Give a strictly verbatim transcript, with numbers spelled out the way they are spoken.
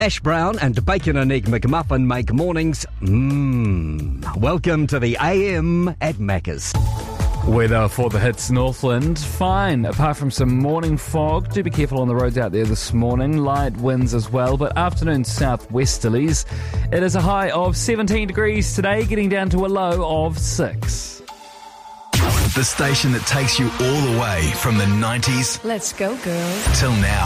Ash Brown and Bacon and Egg McMuffin make mornings mmm. Welcome to the A M at Macca's. Weather for the hits Northland, fine, apart from some morning fog. Do be careful on the roads out there this morning. Light winds as well, but afternoon southwesterlies. It is a high of seventeen degrees today, getting down to a low of six. The station that takes you all the way from the nineties Let's go, girls. till now.